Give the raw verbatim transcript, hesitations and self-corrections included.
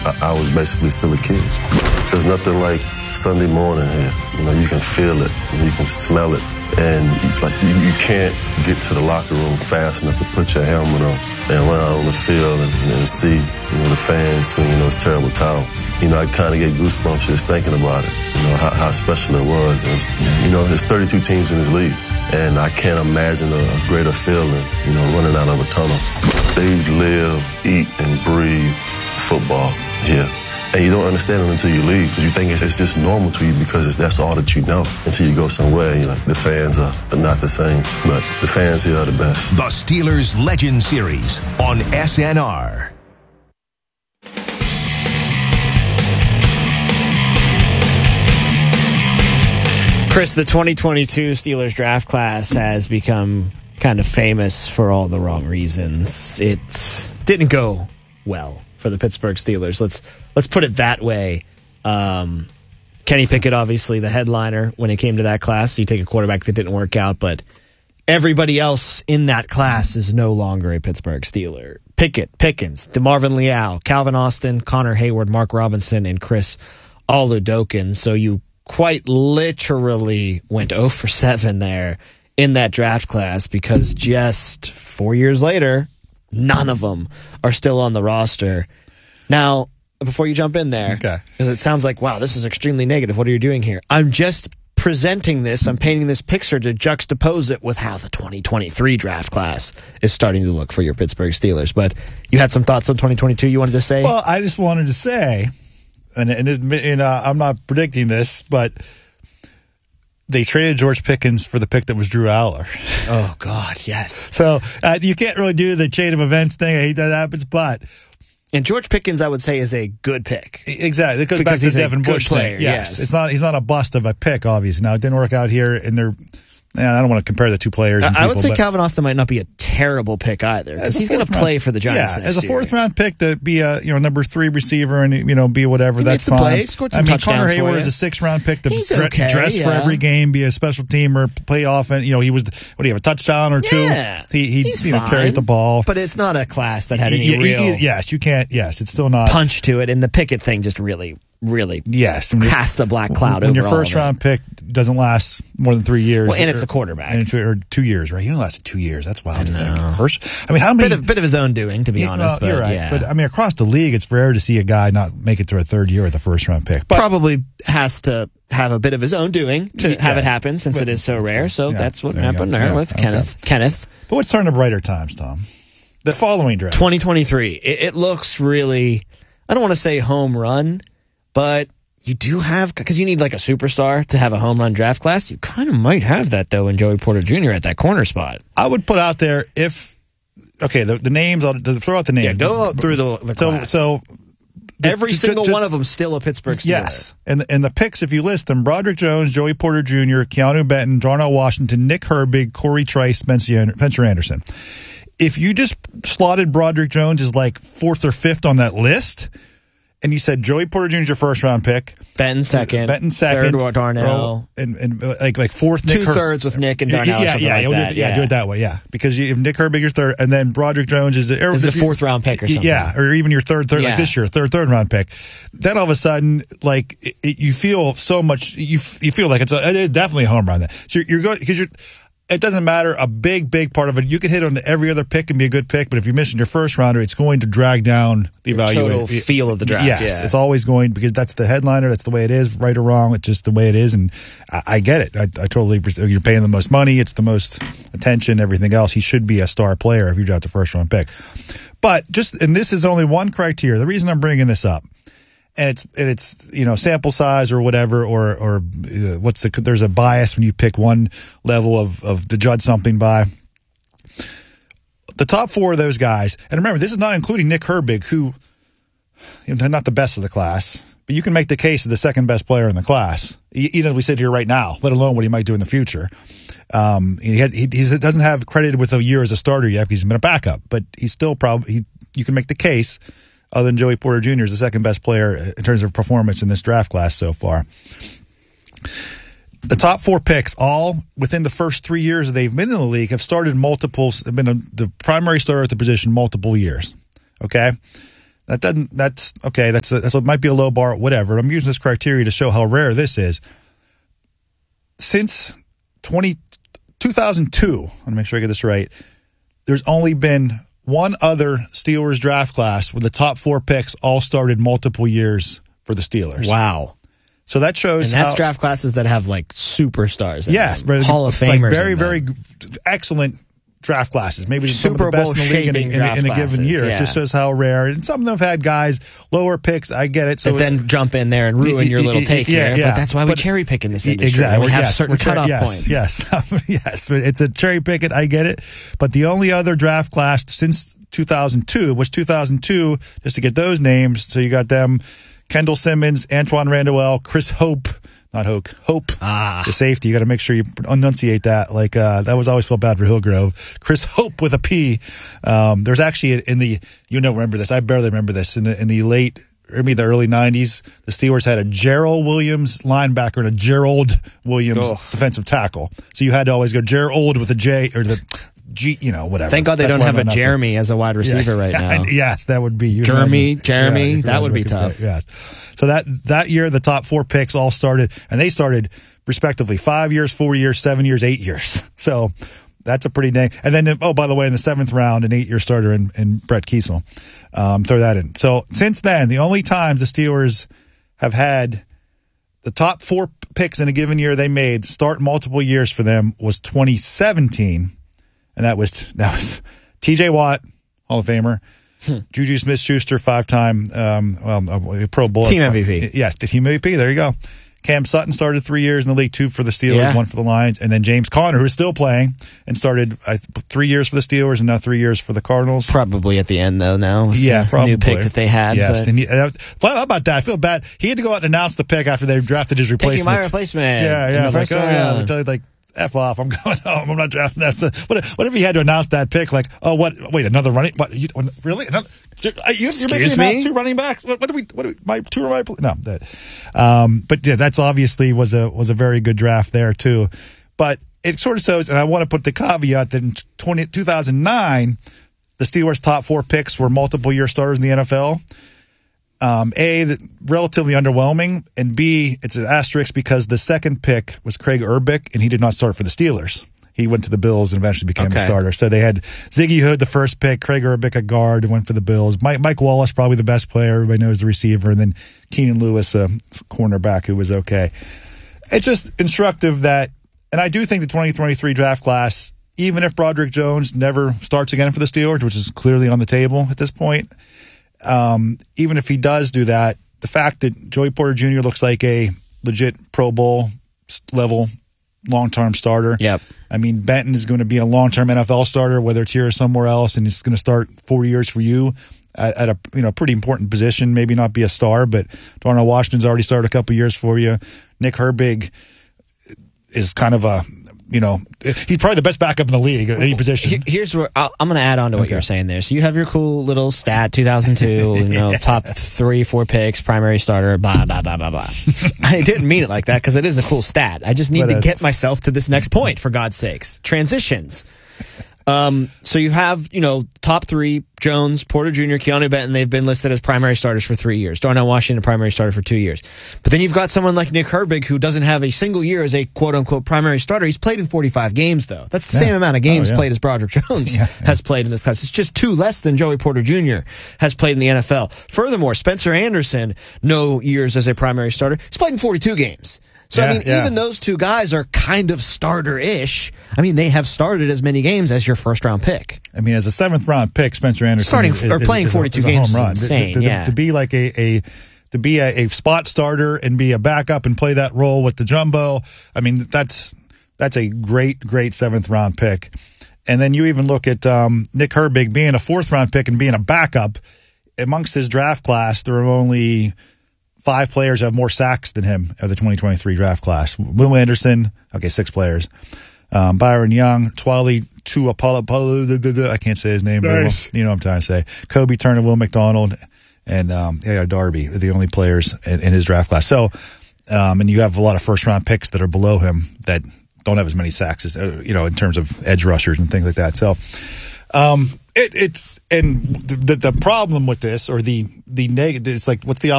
I, I was basically still a kid. There's nothing like Sunday morning here. You know, you can feel it, you can smell it, and you, like you, you can't get to the locker room fast enough to put your helmet on and run out on the field and, and see, you know, the fans swinging those terrible towels. You know, I kind of get goosebumps just thinking about it. You know how, how special it was, and you know, there's thirty-two teams in this league, and I can't imagine a, a greater feeling. You know, running out of a tunnel. They live, eat, and breathe football here. And you don't understand it until you leave, because you think it's just normal to you because it's, that's all that you know. Until you go somewhere and you're like, the fans are, are not the same, but the fans here are the best. The Steelers Legend Series on S N R. Chris, the twenty twenty-two Steelers draft class has become kind of famous for all the wrong reasons. It didn't go well for the Pittsburgh Steelers. Let's let's put it that way. Um, Kenny Pickett, obviously the headliner when it came to that class. So you take a quarterback that didn't work out, but everybody else in that class is no longer a Pittsburgh Steeler. Pickett, Pickens, DeMarvin Leal, Calvin Austin, Connor Hayward, Mark Robinson, and Chris Oludokin. So you quite literally went oh for seven there in that draft class, because just four years later, none of them are still on the roster. Now, before you jump in there, okay, because it sounds like, wow, this is extremely negative. What are you doing here? I'm just presenting this. I'm painting this picture to juxtapose it with how the twenty twenty-three draft class is starting to look for your Pittsburgh Steelers. But you had some thoughts on twenty twenty-two you wanted to say? Well, I just wanted to say, and, and, and uh, I'm not predicting this, but they traded George Pickens for the pick that was Drew Aller. Oh, God, yes. So uh, you can't really do the chain of events thing. I hate that happens, but... And George Pickens, I would say, is a good pick. Exactly. It goes because back to the he's Devin a good Bush player, thing. yes. yes. It's not, he's not a bust of a pick, obviously. Now, it didn't work out here, and they're... And I don't want to compare the two players. And I people, would say but, Calvin Austin might not be a terrible pick either, because he's going to play for the Giants. Yeah, next as a fourth year. round pick to be a you know number three receiver and you know be whatever, he that's made some fine. Plays, scored some I mean, touchdowns Connor Hayward for is you. a sixth round pick to He's dre- okay, dress yeah. for every game, be a special teamer, play offense. You know, he was what do you have a touchdown or two? Yeah, he he he's you know fine, carries the ball, but it's not a class that had any Y- y- real y- yes, you can't. Yes, it's still not punch to it, and the Pickett thing just really, really yes cast the black cloud when over your first all of round it. pick doesn't last more than three years. Well, and it's or, a quarterback, and it's, or two years, right? He only lasted two years. That's wild to think. First, I mean, how many? Bit of, bit of his own doing, to be Yeah, honest. well, but you're right. yeah. But I mean, across the league, it's rare to see a guy not make it to a third year with a first round pick. But probably has to have a bit of his own doing to Yeah. have it happen, since But- it is so rare. So yeah, that's what there you happened go. there Yeah, with okay. Kenneth. Kenneth. but let's turn to brighter times, Tom. The following draft. twenty twenty-three. It, it looks really, I don't want to say home run, but you do have, because you need like a superstar to have a home run draft class. You kind of might have that, though, in Joey Porter Junior at that corner spot. I would put out there if, okay, the, the names, I'll throw out the names. Yeah, go through the, the So, class. so the- Every to- single to- one of them still a Pittsburgh Steeler. Yes. And, and the picks, if you list them, Broderick Jones, Joey Porter Junior, Keanu Benton, Darnell Washington, Nick Herbig, Corey Trice, Spencer Spencer Anderson. If you just slotted Broderick Jones as like fourth or fifth on that list, and you said Joey Porter Junior is your first round pick, Benton second. Benton second, Third Darnell. and, and like like fourth Nick Two Her- thirds with Nick and Darnell. Yeah, or something yeah, like you'll that. do it, yeah, do it that way, yeah. Because you, if Nick Herbig is third, and then Broderick Jones is, or Is a if you- fourth round pick or something. Yeah, or even your third, third Yeah. like this year, third, third round pick. Then all of a sudden, like it, it, you feel so much, you f- you feel like it's, a, it's definitely a home run. Then so you're, you're going because you're. It doesn't matter. A big, big part of it. You can hit on every other pick and be a good pick, but if you're missing your first rounder, it's going to drag down the evaluation. Total feel of the draft. Yes, yeah. it's always going because that's the headliner. That's the way it is, right or wrong. It's just the way it is, and I, I get it. I, I totally. You're paying the most money. It's the most attention. Everything else. He should be a star player if you draft a first round pick. But just and this is only one criteria. The reason I'm bringing this up. And it's and it's you know sample size or whatever or or uh, what's the there's a bias when you pick one level of of to judge something by. The top four of those guys, and remember this is not including Nick Herbig, who you know, not the best of the class, but you can make the case of the second best player in the class, even if we sit here right now, let alone what he might do in the future. Um, he, had, he he's, doesn't have credited with a year as a starter yet because he's been a backup, but he's still probably he, you can make the case. Other than Joey Porter Junior is the second best player in terms of performance in this draft class so far. The top four picks, all within the first three years they've been in the league, have started multiples, have been a, the primary starter at the position multiple years. Okay? That doesn't. That's okay. That's a, that's a, might be a low bar. Whatever. I'm using this criteria to show how rare this is. Since twenty, two thousand two, I want to make sure I get this right. There's only been one other Steelers draft class where the top four picks all started multiple years for the Steelers. Wow. So that shows and that's how, draft classes that have like superstars. In yes, them. Hall of Famers. Like very, in very them. excellent draft classes. Maybe some Super of the best Bowl in the league in, shaping in, in, in a draft given year. classes, It just yeah. shows how rare. And some of them have had guys lower picks. I get it. So that then jump in there and ruin your little take yeah, here. Yeah. But that's why we But- cherry pick in this industry. Exactly. And we have yes, certain we're cher- cutoff yes, points. Yes, yes. It's a cherry pick it. I get it. But the only other draft class since two thousand two was two thousand two, just to get those names. So you got them, Kendall Simmons, Antoine Randall, Chris Hope. Not Hoke. Hope. Ah. The safety. You got to make sure you enunciate that. Like, uh, that was always felt bad for Hillgrove. Chris Hope with a P. Um, there's actually in the, you don't remember this. I barely remember this. In the, in the late, maybe the early nineties, the Steelers had a Gerald Williams linebacker and a Gerald Williams Oh. defensive tackle. So you had to always go Gerald with a J or the G, you know, whatever. Thank God they That's don't why have I'm a not so- Jeremy as a wide receiver Yeah. right now. Yes, that would be. you Jeremy, imagine- Jeremy, you that would be imagine tough. play. Yes. So that that year, the top four picks all started, and they started respectively five years, four years, seven years, eight years. So that's a pretty dang. And then, oh, by the way, in the seventh round, an eight-year starter in, in Brett Kiesel. Um, throw that in. So since then, the only times the Steelers have had the top four picks in a given year they made start multiple years for them was twenty seventeen. And that was that was T J Watt, Hall of Famer, hmm. Juju Smith-Schuster, five-time um, well, a Pro Bowl. Team M V P. Yes, the team M V P. There you go. Cam Sutton started three years in the league, two for the Steelers, Yeah. one for the Lions. And then James Conner, who's still playing, and started I, three years for the Steelers and now three years for the Cardinals. Probably at the end, though, now. with Yeah, the probably. New pick that they had. Yes. But And he, uh, well, how about that? I feel bad. He had to go out and announce the pick after they drafted his taking replacement. my replacement. Yeah, in yeah. the It's like, first oh, yeah. round. I'm telling you, like, F off. I'm going home. I'm not drafting that. So, what, what if he had to announce that pick? Like, oh, what? Wait, another running? What? You, really? Another? You, you're Excuse making me me? announce two running backs? What, what do we? What do we? My two are my no. That. Um, but yeah, that's obviously was a was a very good draft there too. But it sort of shows, and I want to put the caveat that in twenty, two thousand nine, the Steelers' top four picks were multiple year starters in the N F L. Um, A, that relatively underwhelming, and B, it's an asterisk because the second pick was Craig Urbick, and he did not start for the Steelers. He went to the Bills and eventually became Okay. a starter. So they had Ziggy Hood, the first pick, Craig Urbick, a guard, and went for the Bills. Mike, Mike Wallace, probably the best player. Everybody knows the receiver. And then Keenan Lewis, a cornerback who was okay. It's just instructive that, and I do think the twenty twenty-three draft class, even if Broderick Jones never starts again for the Steelers, which is clearly on the table at this point, um, even if he does do that, the fact that Joey Porter Junior looks like a legit Pro Bowl level long-term starter. Yep. I mean, Benton is going to be a long-term N F L starter, whether it's here or somewhere else, and he's going to start four years for you at, at a you know pretty important position. Maybe not be a star, but Darnell Washington's already started a couple years for you. Nick Herbig is kind of a you know he's probably the best backup in the league at any position. Here- Here's where I'll, I'm going to add on to what Okay. you're saying there. So you have your cool little stat, two thousand two, you know, top three, four picks, primary starter, blah, blah, blah, blah, blah. I didn't mean it like that because it is a cool stat. I just need But, to uh, get myself to this next point, for God's sakes. Transitions. Um, so you have, you know, top three, Jones, Porter Junior, Keanu Benton, they've been listed as primary starters for three years. Darnell Washington, primary starter for two years. But then you've got someone like Nick Herbig who doesn't have a single year as a quote-unquote primary starter. He's played in forty-five games, though. That's the Yeah. same amount of games Oh, yeah. played as Broderick Jones Yeah, yeah. has played in this class. It's just two less than Joey Porter Junior has played in the N F L. Furthermore, Spencer Anderson, no years as a primary starter. He's played in forty-two games. So, I Yeah, mean, yeah. even those two guys are kind of starter-ish. I mean, they have started as many games as your first-round pick. I mean, as a seventh round pick, Spencer Anderson Starting- is, is, or playing is a- forty-two is a games home is run. insane, To, to, yeah. to be like a, a to be a, a spot starter and be a backup and play that role with the jumbo. I mean, that's that's a great, great seventh round pick. And then you even look at um, Nick Herbig being a fourth round pick and being a backup amongst his draft class. There are only five players who have more sacks than him of the twenty twenty-three draft class. Will Anderson, okay, six players. Um, Byron Young, Twali Tuapolo, I can't say his name very well. Nice. You know what I'm trying to say. Kobe Turner, Will McDonald, and um, yeah, Darby are the only players in, in his draft class. So, um, and you have a lot of first round picks that are below him that don't have as many sacks as, uh, you know, in terms of edge rushers and things like that. So, um, It, it's and the the problem with this, or the the negative, it's like what's the